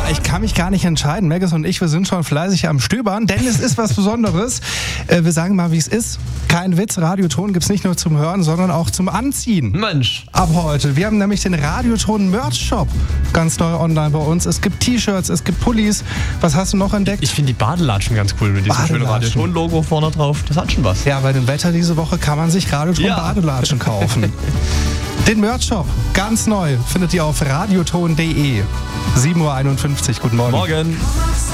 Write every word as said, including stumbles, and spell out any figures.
ich kann mich gar nicht entscheiden. Megas und ich, wir sind schon fleißig am Stöbern, denn es ist was Besonderes. Äh, wir sagen mal, wie es ist. Kein Witz, Radioton gibt es nicht nur zum Hören, sondern auch zum Anziehen. Mensch. Ab heute. Wir haben nämlich den Radioton Merch Shop ganz neu online bei uns. Es gibt T-Shirts, es gibt Pullis. Was hast du noch entdeckt? Ich finde die Badelatschen ganz cool mit diesem schönen Radioton-Logo vorne drauf. Das hat schon was. Ja, bei dem Wetter diese Woche kann man sich Radioton Ja. Badelatschen kaufen. Den Merch Shop, ganz neu, findet ihr auf radioton punkt de. sieben Uhr einundfünfzig, guten Morgen. Morgen.